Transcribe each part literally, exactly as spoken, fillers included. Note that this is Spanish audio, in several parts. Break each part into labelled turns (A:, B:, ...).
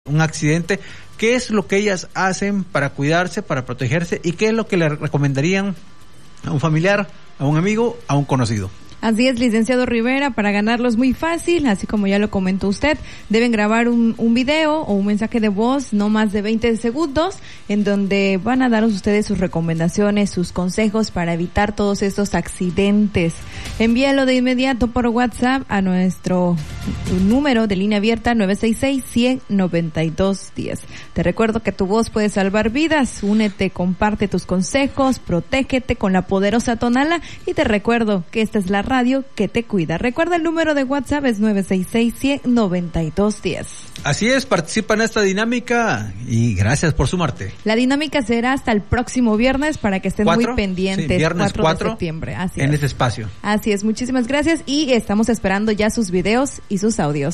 A: un accidente, ¿qué es lo que ellas hacen para cuidarse, para protegerse y qué es lo que le recomendarían a un familiar, a un amigo, a un conocido?
B: Así es, licenciado Rivera, para ganarlo es muy fácil, así como ya lo comentó usted, deben grabar un, un video o un mensaje de voz no más de veinte segundos, en donde van a dar ustedes sus recomendaciones, sus consejos para evitar todos estos accidentes. Envíalo de inmediato por WhatsApp a nuestro número de línea abierta nueve seis seis, cien, noventa y dos diez. Te recuerdo que tu voz puede salvar vidas, únete, comparte tus consejos, protégete con la poderosa Tonala y te recuerdo que esta es la radio que te cuida. Recuerda, el número de WhatsApp es nueve seis seis, cien, noventa y dos diez.
A: Así es, participa en esta dinámica y gracias por sumarte.
B: La dinámica será hasta el próximo viernes para que estén
A: ¿Cuatro?
B: muy pendientes.
A: Sí, viernes cuatro
B: de septiembre. Así
A: en
B: es.
A: este espacio.
B: Así es, muchísimas gracias y estamos esperando ya sus videos y sus audios.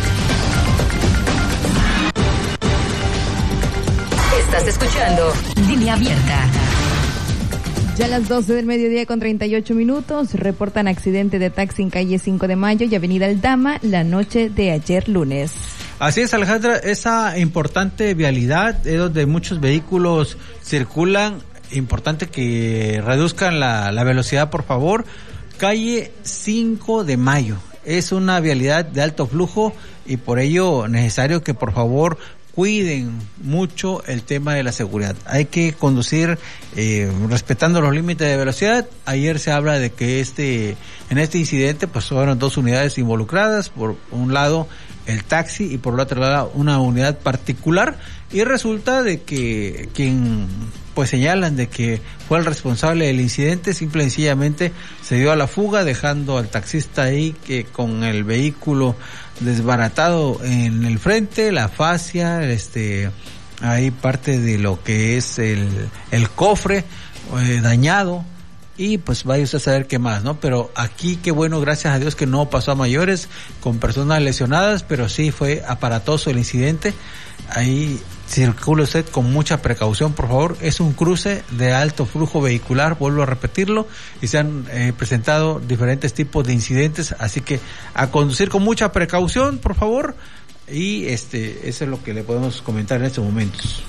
C: Estás escuchando Línea Abierta.
B: Ya a las doce del mediodía con treinta y ocho minutos, reportan accidente de taxi en calle cinco de mayo y avenida Aldama la noche de ayer lunes.
A: Así es, Alejandra, esa importante vialidad es donde muchos vehículos circulan, importante que reduzcan la, la velocidad, por favor. Calle cinco de mayo, es una vialidad de alto flujo y por ello necesario que por favor cuiden mucho el tema de la seguridad. Hay que conducir eh, respetando los límites de velocidad. Ayer se habla de que este en este incidente pues fueron dos unidades involucradas, por un lado el taxi y por el otro lado una unidad particular, y resulta de que quien pues señalan de que fue el responsable del incidente simple y sencillamente se dio a la fuga, dejando al taxista ahí que con el vehículo desbaratado en el frente, la fascia, este, ahí parte de lo que es el, el cofre eh, dañado, y pues vaya usted a saber qué más, ¿no? Pero aquí qué bueno, gracias a Dios que no pasó a mayores con personas lesionadas, pero sí fue aparatoso el incidente. Ahí circule usted con mucha precaución, por favor. Es un cruce de alto flujo vehicular, vuelvo a repetirlo, y se han eh, presentado diferentes tipos de incidentes, así que a conducir con mucha precaución, por favor, y este, eso es lo que le podemos comentar en estos momentos.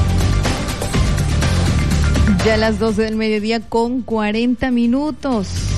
B: Ya a las doce del mediodía con cuarenta minutos.